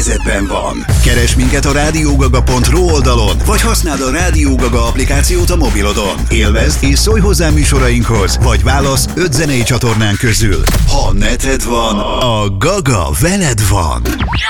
van. Keresd minket a RadioGaga.ru oldalon, vagy használd a Rádió Gaga applikációt a mobilodon. Élvezd és szólj hozzá műsorainkhoz, vagy válasz 5 zenei csatornán közül. Ha neted van, a Gaga veled van.